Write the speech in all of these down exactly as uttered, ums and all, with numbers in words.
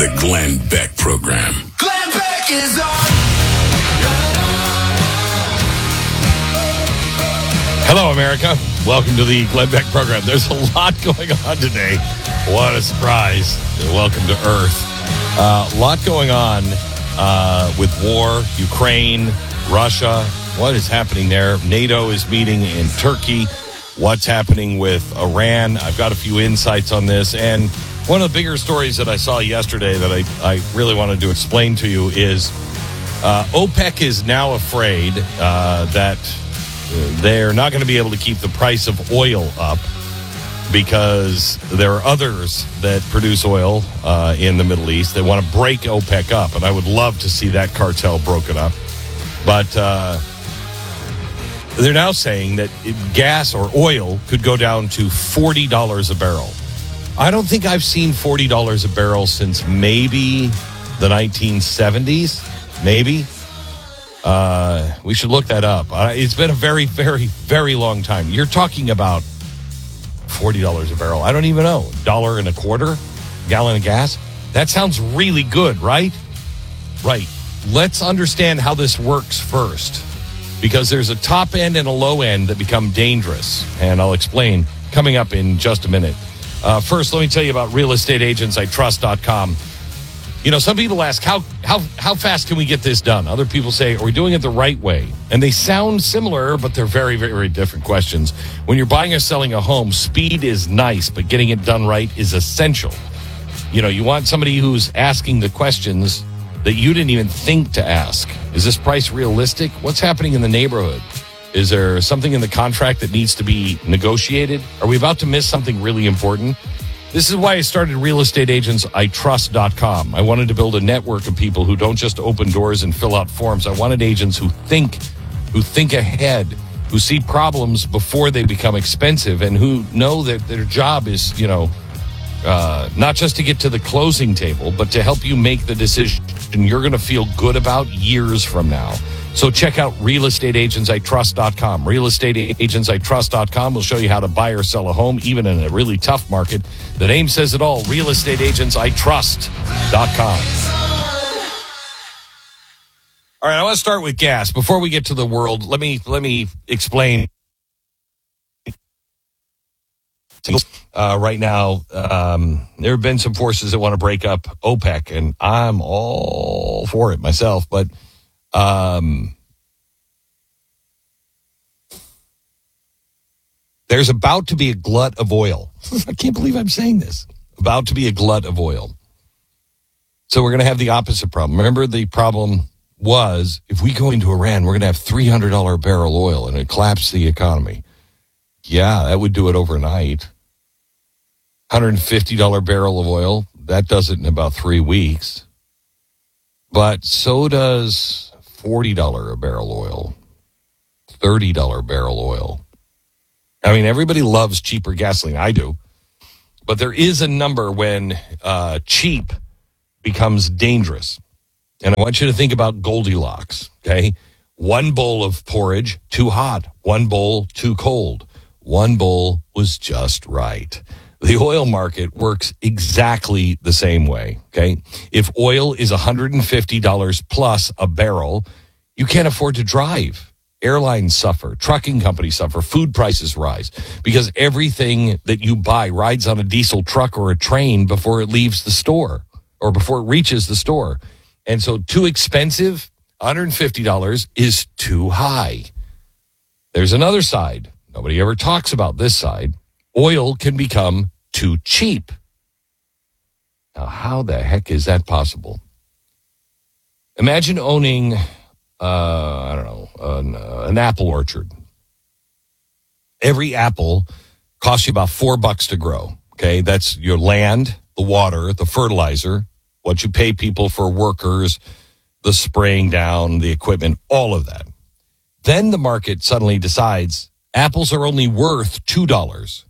The Glenn Beck Program. Glenn Beck is on. Hello, America. Welcome to the Glenn Beck Program. There's a lot going on today. What a surprise. Welcome to Earth. Uh, a lot going on uh, with war, Ukraine, Russia. What is happening there? NATO is meeting in Turkey. What's happening with Iran? I've got a few insights on this. And one of the bigger stories that I saw yesterday that I, I really wanted to explain to you is uh, OPEC is now afraid uh, that they're not going to be able to keep the price of oil up because there are others that produce oil uh, in the Middle East that want to break OPEC up. And I would love to see that cartel broken up. But uh, they're now saying that gas or oil could go down to forty dollars a barrel. I don't think I've seen forty dollars a barrel since maybe the nineteen seventies, maybe. Uh, we should look that up. Uh, it's been a very, very, very long time. You're talking about forty dollars a barrel. I don't even know. Dollar and a quarter, gallon of gas. That sounds really good, right? Right. Let's understand how this works first, because there's a top end and a low end that become dangerous. And I'll explain coming up in just a minute. Uh, first, let me tell you about real estate agents I trust dot com. You know, some people ask, how how how fast can we get this done? Other people say, are we doing it the right way? And they sound similar, but they're very, very, very different questions. When you're buying or selling a home, speed is nice, but getting it done right is essential. You know, you want somebody who's asking the questions that you didn't even think to ask. Is this price realistic? What's happening in the neighborhood? Is there something in the contract that needs to be negotiated? Are we about to miss something really important? This is why I started real estate agents I trust dot com. I wanted to build a network of people who don't just open doors and fill out forms. I wanted agents who think, who think ahead, who see problems before they become expensive, and who know that their job is, you know, uh, not just to get to the closing table, but to help you make the decision you're going to feel good about years from now. So check out real estate agents I trust dot com. real estate agents I trust dot com will show you how to buy or sell a home, even in a really tough market. The name says it all, real estate agents I trust dot com. All right, I want to start with gas. Before we get to the world, let me let me explain. Uh, right now, um, there have been some forces that want to break up OPEC, and I'm all for it myself, but Um, there's about to be a glut of oil. I can't believe I'm saying this. About to be a glut of oil. So we're going to have the opposite problem. Remember, the problem was, if we go into Iran, we're going to have three hundred dollars a barrel oil and it collapsed the economy. Yeah, that would do it overnight. one hundred fifty dollars barrel of oil, that does it in about three weeks. But so does forty dollars a barrel oil, thirty dollars a barrel oil. I mean, everybody loves cheaper gasoline. I do. But there is a number when uh, cheap becomes dangerous. And I want you to think about Goldilocks, okay? One bowl of porridge, too hot. One bowl, too cold. One bowl was just right. The oil market works exactly the same way, okay? If oil is one hundred fifty dollars plus a barrel, you can't afford to drive. Airlines suffer. Trucking companies suffer. Food prices rise because everything that you buy rides on a diesel truck or a train before it leaves the store or before it reaches the store. And so too expensive, one hundred fifty dollars is too high. There's another side. Nobody ever talks about this side. Oil can become too cheap. Now, how the heck is that possible? Imagine owning, uh, I don't know, an, uh, an apple orchard. Every apple costs you about four bucks to grow. Okay, that's your land, the water, the fertilizer, what you pay people for workers, the spraying down, the equipment, all of that. Then the market suddenly decides apples are only worth two dollars.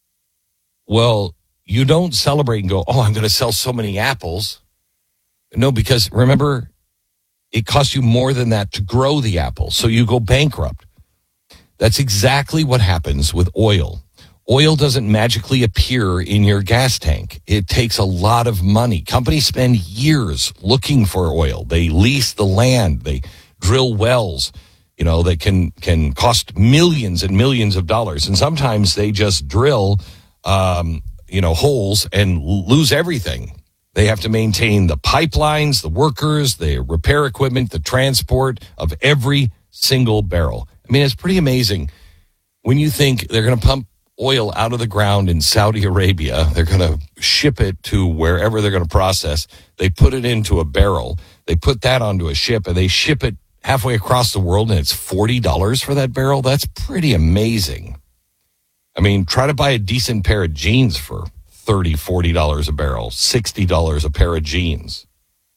Well, you don't celebrate and go, oh, I'm going to sell so many apples. No, because remember, it costs you more than that to grow the apple, so you go bankrupt. That's exactly what happens with oil. Oil doesn't magically appear in your gas tank. It takes a lot of money. Companies spend years looking for oil. They lease the land. They drill wells, you know, that can, can cost millions and millions of dollars. And sometimes they just drill, um, you know, holes and lose everything. They have to maintain the pipelines, the workers, the repair equipment, the transport of every single barrel. I mean, it's pretty amazing when you think they're going to pump oil out of the ground in Saudi Arabia. They're going to ship it to wherever they're going to process. They put it into a barrel. They put that onto a ship, and they ship it halfway across the world, and it's forty dollars for that barrel. That's pretty amazing. I mean, try to buy a decent pair of jeans for thirty dollars, forty dollars a barrel, sixty dollars a pair of jeans.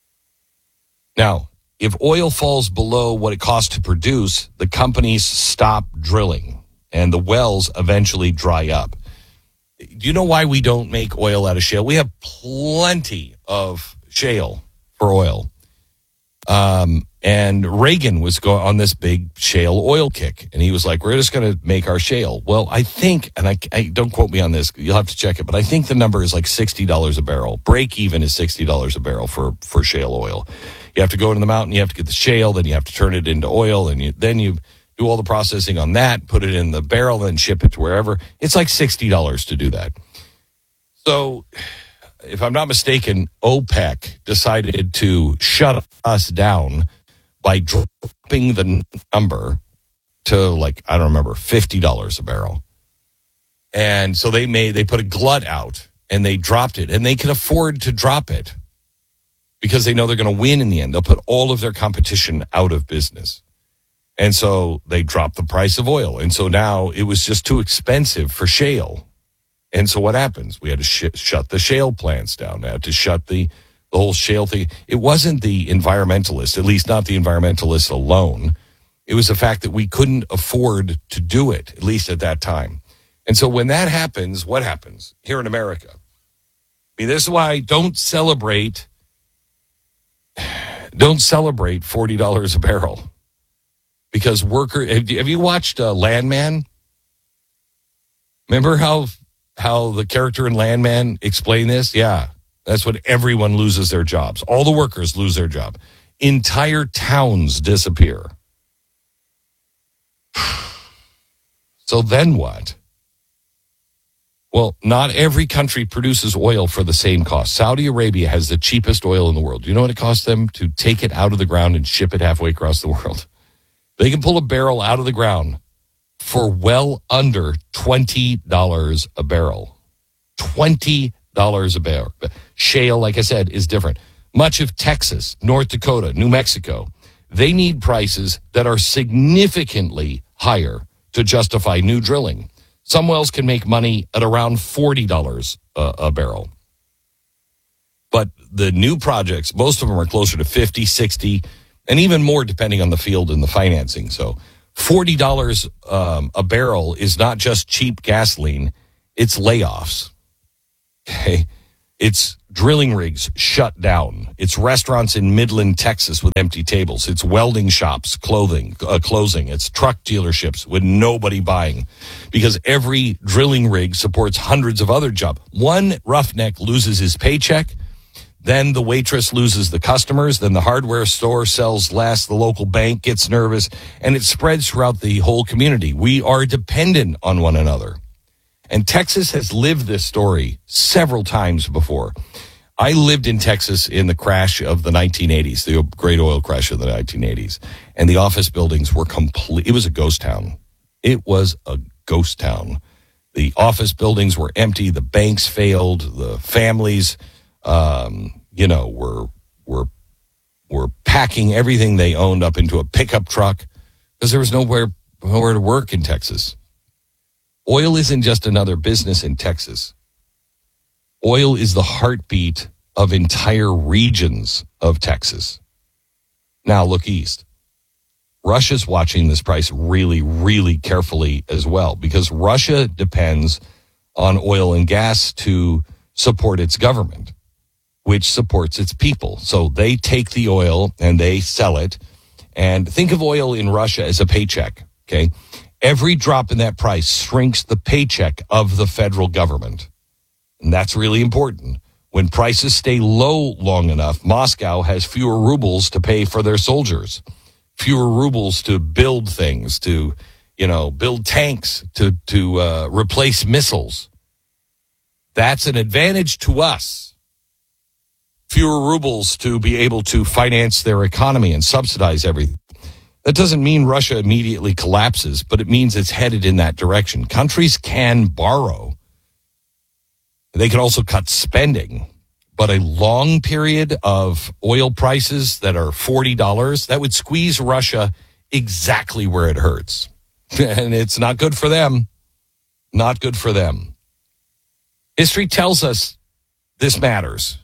Now, if oil falls below what it costs to produce, the companies stop drilling and the wells eventually dry up. Do you know why we don't make oil out of shale? We have plenty of shale for oil. Um, and Reagan was going on this big shale oil kick, and he was like, we're just going to make our shale. Well, I think, and I, I don't quote me on this, you'll have to check it, but I think the number is like sixty dollars a barrel. Break even is sixty dollars a barrel for, for shale oil. You have to go into the mountain, you have to get the shale, then you have to turn it into oil, and you, then you do all the processing on that, put it in the barrel, then ship it to wherever. It's like sixty dollars to do that. So, if I'm not mistaken, OPEC decided to shut us down by dropping the number to, like, I don't remember, fifty dollars a barrel. And so they made, they put a glut out and they dropped it, and they can afford to drop it because they know they're going to win in the end. They'll put all of their competition out of business. And so they dropped the price of oil. And so now it was just too expensive for shale. And so what happens? We had to sh- shut the shale plants down. We had to shut the, the whole shale thing. It wasn't the environmentalists, at least not the environmentalists alone. It was the fact that we couldn't afford to do it, at least at that time. And so when that happens, what happens here in America? I mean, this is why I don't celebrate, don't celebrate forty dollars a barrel. Because worker, have you, have you watched uh, Landman? Remember how how the character in Landman explained this? Yeah, that's when everyone loses their jobs. All the workers lose their job. Entire towns disappear. So then what? Well, not every country produces oil for the same cost. Saudi Arabia has the cheapest oil in the world. Do you know what it costs them to take it out of the ground and ship it halfway across the world? They can pull a barrel out of the ground for well under twenty dollars a barrel. twenty dollars a barrel. Shale, like I said, is different. Much of Texas, North Dakota, New Mexico, they need prices that are significantly higher to justify new drilling. Some wells can make money at around forty dollars a, a barrel. But the new projects, most of them are closer to fifty, sixty, and even more depending on the field and the financing. So forty dollars um, a barrel is not just cheap gasoline, it's layoffs. Okay? It's drilling rigs shut down. It's restaurants in Midland, Texas with empty tables. It's welding shops clothing, uh, closing. It's truck dealerships with nobody buying because every drilling rig supports hundreds of other jobs. One roughneck loses his paycheck. Then the waitress loses the customers. Then the hardware store sells less. The local bank gets nervous. And it spreads throughout the whole community. We are dependent on one another. And Texas has lived this story several times before. I lived in Texas in the crash of the nineteen eighties, the great oil crash of the nineteen eighties. And the office buildings were complete. It was a ghost town. It was a ghost town. The office buildings were empty. The banks failed. The families, um, you know, were were were packing everything they owned up into a pickup truck because there was nowhere nowhere to work in Texas. Oil isn't just another business in Texas. Oil is the heartbeat of entire regions of Texas. Now look east. Russia's watching this price really, really carefully as well because Russia depends on oil and gas to support its government, which supports its people. So they take the oil and they sell it. And think of oil in Russia as a paycheck, okay? Every drop in that price shrinks the paycheck of the federal government. And that's really important. When prices stay low long enough, Moscow has fewer rubles to pay for their soldiers, fewer rubles to build things, to, you know, build tanks, to, to uh, replace missiles. That's an advantage to us. Fewer rubles to be able to finance their economy and subsidize everything. That doesn't mean Russia immediately collapses, but it means it's headed in that direction. Countries can borrow. They can also cut spending. But a long period of oil prices that are forty dollars, that would squeeze Russia exactly where it hurts. And it's not good for them. Not good for them. History tells us this matters.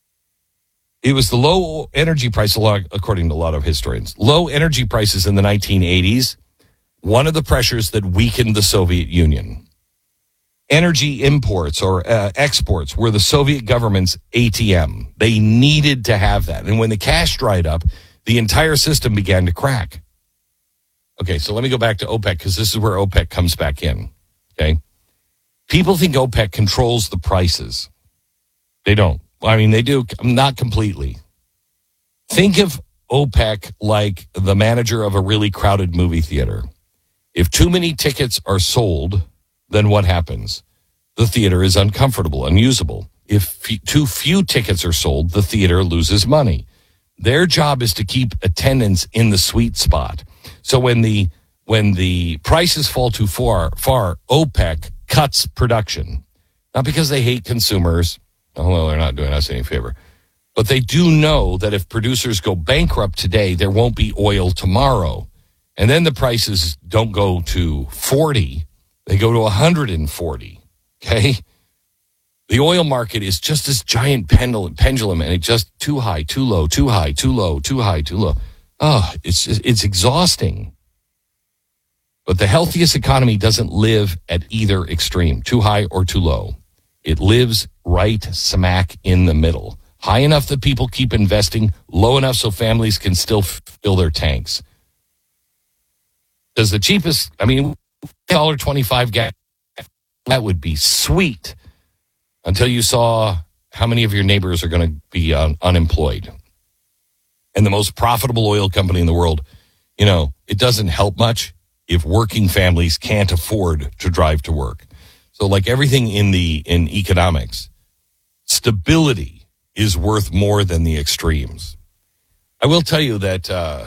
It was the low energy price, according to a lot of historians, low energy prices in the nineteen eighties, one of the pressures that weakened the Soviet Union. Energy imports or uh, exports were the Soviet government's A T M. They needed to have that. And when the cash dried up, the entire system began to crack. Okay, so let me go back to OPEC because this is where OPEC comes back in. Okay. People think OPEC controls the prices. They don't. I mean, they do, not completely. Think of OPEC like the manager of a really crowded movie theater. If too many tickets are sold, then what happens? The theater is uncomfortable, unusable. If f- too few tickets are sold, the theater loses money. Their job is to keep attendance in the sweet spot. So when the when the prices fall too far, far, OPEC cuts production. Not because they hate consumers, although they're not doing us any favor. But they do know that if producers go bankrupt today, there won't be oil tomorrow. And then the prices don't go to forty. They go to one hundred forty, okay? The oil market is just this giant pendulum, pendulum, and it's just too high, too low, too high, too low, too high, too low. Oh, it's it's exhausting. But the healthiest economy doesn't live at either extreme, too high or too low. It lives right smack in the middle. High enough that people keep investing, low enough so families can still fill their tanks. Because the cheapest, I mean, one dollar twenty-five gas, that would be sweet until you saw how many of your neighbors are going to be uh, unemployed. And the most profitable oil company in the world, you know, it doesn't help much if working families can't afford to drive to work. So like everything in the in economics, stability is worth more than the extremes. I will tell you that uh,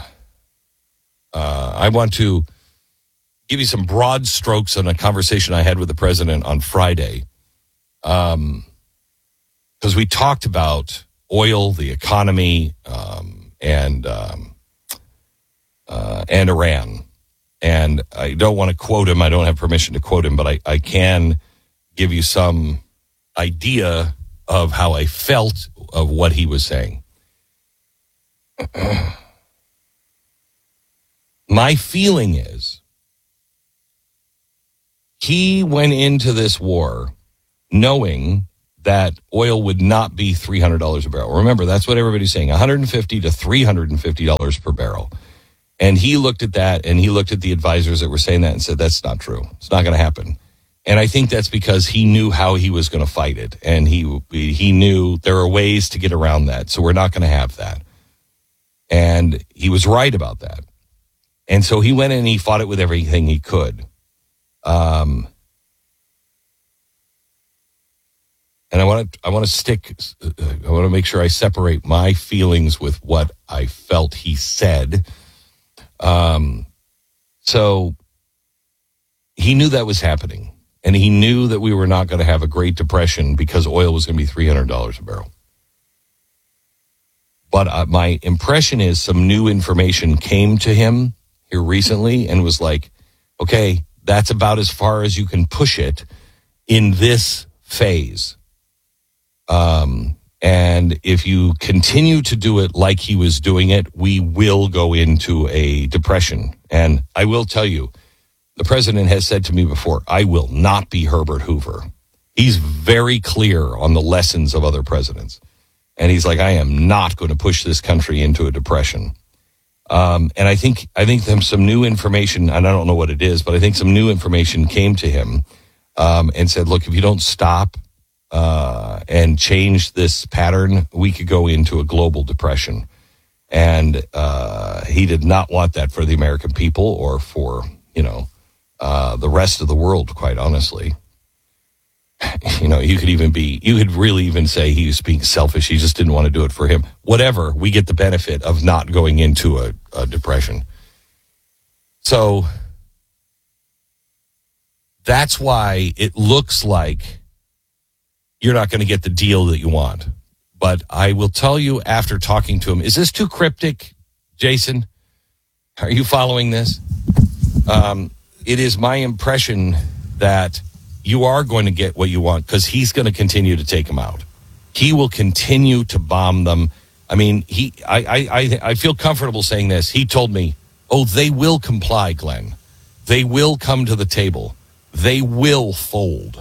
uh, I want to give you some broad strokes on a conversation I had with the president on Friday. Um, because we talked about oil, the economy, um, and um, uh, and Iran. And I don't want to quote him. I don't have permission to quote him, but I, I can give you some idea of how I felt of what he was saying. My feeling is he went into this war knowing that oil would not be three hundred dollars a barrel. Remember, that's what everybody's saying, one hundred fifty to three hundred fifty dollars per barrel. And he looked at that, and he looked at the advisors that were saying that and said, that's not true. It's not going to happen. And I think that's because he knew how he was going to fight it. And he he knew there are ways to get around that. So we're not going to have that. And he was right about that. And so he went in and he fought it with everything he could. Um, and I want to I want to stick, I want to make sure I separate my feelings with what I felt he said. Um, so he knew that was happening, and he knew that we were not going to have a Great Depression because oil was going to be three hundred dollars a barrel. But uh, my impression is some new information came to him here recently and was like, okay, that's about as far as you can push it in this phase. Um, And if you continue to do it like he was doing it, we will go into a depression. And I will tell you, the president has said to me before, I will not be Herbert Hoover. He's very clear on the lessons of other presidents. And he's like, I am not going to push this country into a depression. Um, and I think I think them some new information, and I don't know what it is, but I think some new information came to him um, and said, look, if you don't stop uh, and change this pattern, we could go into a global depression. And uh, he did not want that for the American people or for, you know, uh, the rest of the world, quite honestly. You know, you could even be, you could really even say he was being selfish. He just didn't want to do it for him. Whatever, we get the benefit of not going into a, a depression. So that's why it looks like you're not going to get the deal that you want. But I will tell you after talking to him, is this too cryptic, Jason? Are you following this? Um, it is my impression that you are going to get what you want because he's going to continue to take them out. He will continue to bomb them. I mean, he. I, I, I, I feel comfortable saying this. He told me, oh, they will comply, Glenn. They will come to the table. They will fold.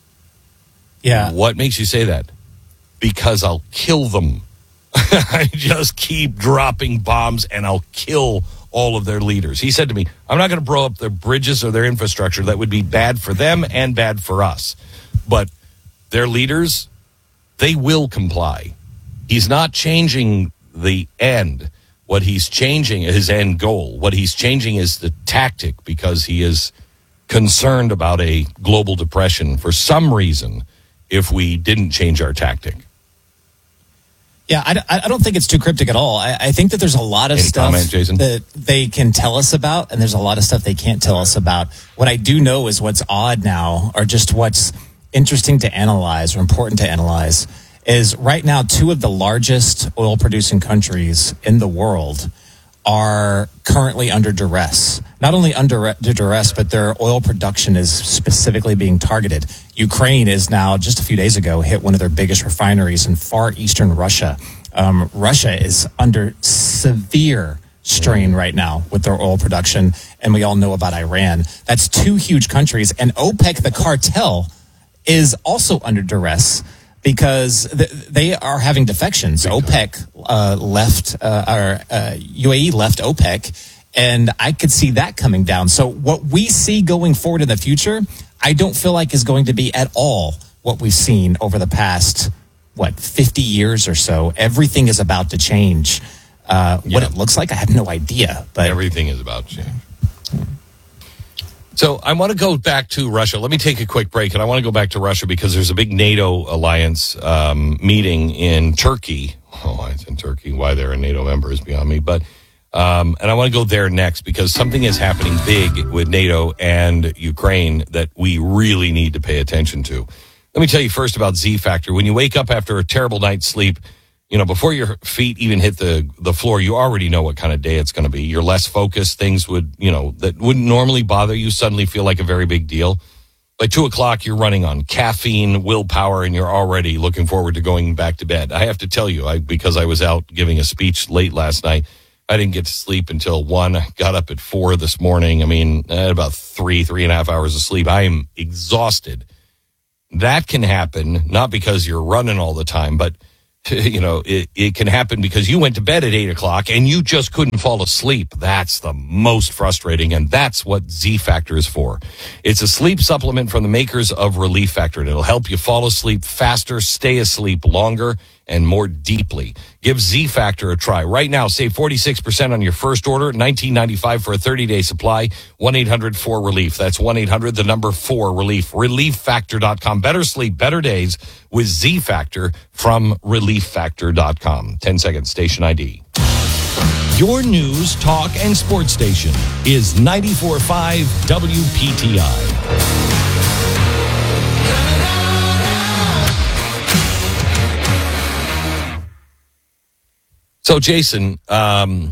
Yeah. What makes you say that? Because I'll kill them. I just keep dropping bombs and I'll kill all of their leaders. He said to me, I'm not going to blow up their bridges or their infrastructure. That would be bad for them and bad for us. But their leaders, they will comply. He's not changing the end. What he's changing is his end goal. What he's changing is the tactic because he is concerned about a global depression for some reason if we didn't change our tactic. Yeah, I, I don't think it's too cryptic at all. I, I think that there's a lot of Any stuff comment, Jason? that they can tell us about, and there's a lot of stuff they can't tell us about. What I do know is what's odd now, or just what's interesting to analyze or important to analyze, is right now two of the largest oil-producing countries in the world are currently under duress. Not only under duress, but their oil production is specifically being targeted. Ukraine is now, just a few days ago, hit one of their biggest refineries in far eastern Russia. Um, Russia is under severe strain right now with their oil production, and we all know about Iran. That's two huge countries, and OPEC, the cartel, is also under duress because th- they are having defections. OPEC uh, left, uh, or uh, U A E left OPEC, and I could see that coming down. So what we see going forward in the future, I don't feel like is going to be at all what we've seen over the past, what, fifty years or so. Everything is about to change. Uh, what Yeah. it looks like, I have no idea. But Everything is about change. So I want to go back to Russia. Let me take a quick break, and I want to go back to Russia because there's a big NATO alliance um, meeting in Turkey. Oh, it's in Turkey. Why they're a NATO member is beyond me. But um, and I want to go there next because something is happening big with NATO and Ukraine that we really need to pay attention to. Let me tell you first about Z Factor. When you wake up after a terrible night's sleep, you know, before your feet even hit the, the floor, you already know what kind of day it's going to be. You're less focused. Things would, you know, that wouldn't normally bother you suddenly feel like a very big deal. By two o'clock, you're running on caffeine, willpower, and you're already looking forward to going back to bed. I have to tell you, I because I was out giving a speech late last night, I didn't get to sleep until one. I got up at four this morning. I mean, I had about three, three and a half hours of sleep. I am exhausted. That can happen, not because you're running all the time, but you know, it, it can happen because you went to bed at eight o'clock and you just couldn't fall asleep. That's the most frustrating, and that's what Z Factor is for. It's a sleep supplement from the makers of Relief Factor, and it'll help you fall asleep faster, stay asleep longer, and more deeply. Give Z Factor a try. Right now, save forty-six percent on your first order, nineteen ninety-five for a thirty-day supply, one eight hundred four relief. That's one eight hundred, the number four, relief. relief factor dot com. Better sleep, better days with Z Factor from relief factor dot com. ten seconds, station I D. Your news, talk, and sports station is ninety-four point five W P T I. So, Jason, um,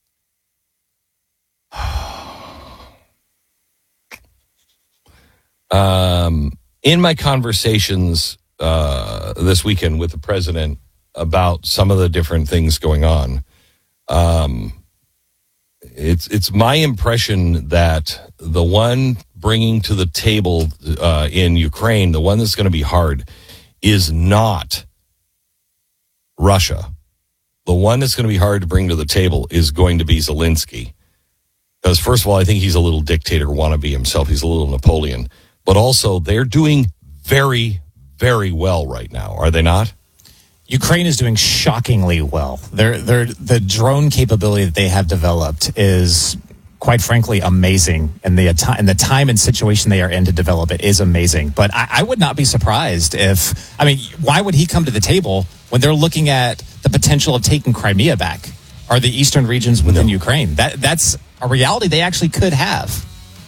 um, in my conversations uh, this weekend with the president about some of the different things going on, um, it's it's my impression that the one bringing to the table uh, in Ukraine, the one that's going to be hard, is not Russia. the one that's going to be hard to bring to the table is going to be Zelensky. Because, first of all, I think he's a little dictator wannabe himself. He's a little Napoleon. But also, they're doing very, very well right now, are they not? Ukraine is doing shockingly well. They're, they're, the drone capability that they have developed is, quite frankly, amazing. And the, and the time and situation they are in to develop it is amazing. But I, I would not be surprised if, I mean, why would he come to the table when they're looking at the potential of taking Crimea back or the eastern regions within no. Ukraine? That That's a reality they actually could have.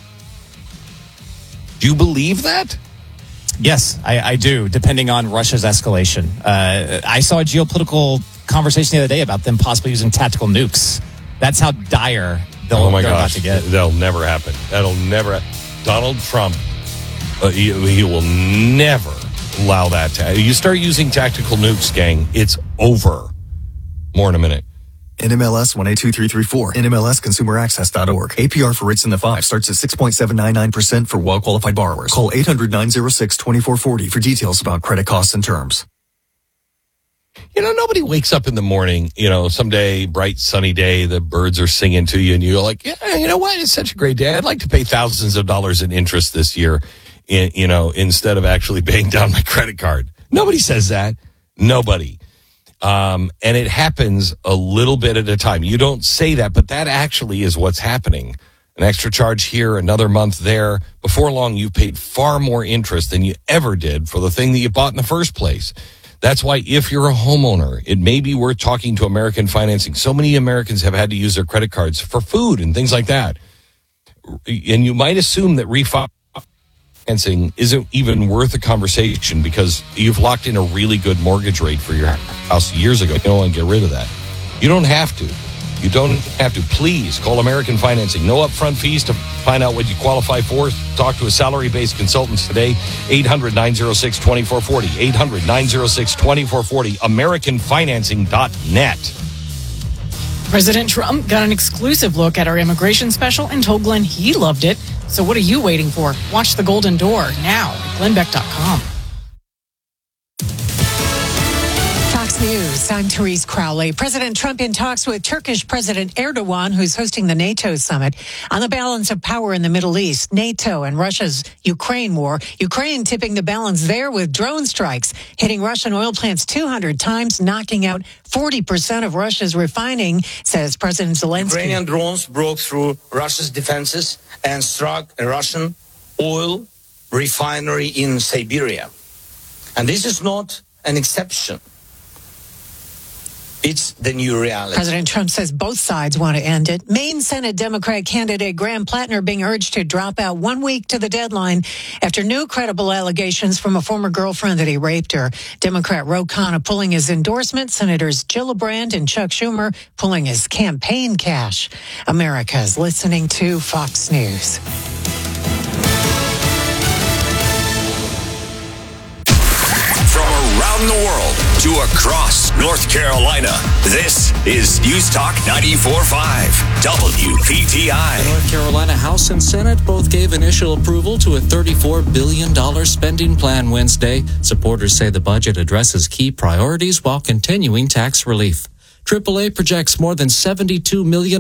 Do you believe that? Yes, I, I do, depending on Russia's escalation. Uh, I saw a geopolitical conversation the other day about them possibly using tactical nukes. That's how dire they'll, oh my they're gosh, about to get. That'll never happen. That'll never ha- Donald Trump, uh, he, he will never allow that to. You start using tactical nukes, gang, it's over. More in a minute. N M L S one eight two three three four. N M L S consumer access dot org. A P R for rates in the five starts at six point seven nine nine percent for well-qualified borrowers. Call eight hundred nine oh six two four four oh for details about credit costs and terms. You know, nobody wakes up in the morning, you know, someday, bright, sunny day, the birds are singing to you, and you're like, yeah, you know what? It's such a great day. I'd like to pay thousands of dollars in interest this year, in, you know, instead of actually paying down my credit card. Nobody says that. Nobody. Um, and it happens a little bit at a time. You don't say that, but that actually is what's happening. An extra charge here, another month there. Before long, you've paid far more interest than you ever did for the thing that you bought in the first place. That's why if you're a homeowner, it may be worth talking to American Financing. So many Americans have had to use their credit cards for food and things like that. And you might assume that refinancing isn't even worth a conversation because you've locked in a really good mortgage rate for your house years ago. You don't want to get rid of that. You don't have to. You don't have to. Please call American Financing. No upfront fees to find out what you qualify for. Talk to a salary-based consultant today. eight hundred nine oh six two four four oh. eight hundred nine oh six two four four oh. American Financing dot net. President Trump got an exclusive look at our immigration special and told Glenn he loved it. So what are you waiting for? Watch The Golden Door now at glenn beck dot com. Fox News, I'm Therese Crowley. President Trump in talks with Turkish President Erdogan, who's hosting the NATO summit, on the balance of power in the Middle East, NATO and Russia's Ukraine war. Ukraine tipping the balance there with drone strikes, hitting Russian oil plants two hundred times, knocking out forty percent of Russia's refining, says President Zelensky. Ukrainian drones broke through Russia's defenses and struck a Russian oil refinery in Siberia. And this is not an exception. It's the new reality. President Trump says both sides want to end it. Maine Senate Democrat candidate Graham Plattner being urged to drop out one week to the deadline after new credible allegations from a former girlfriend that he raped her. Democrat Ro Khanna pulling his endorsement. Senators Gillibrand and Chuck Schumer pulling his campaign cash. America's listening to Fox News. Around the world to across North Carolina, this is News Talk ninety-four point five W P T I. The North Carolina House and Senate both gave initial approval to a thirty-four billion dollars spending plan Wednesday. Supporters say the budget addresses key priorities while continuing tax relief. triple A projects more than seventy-two million dollars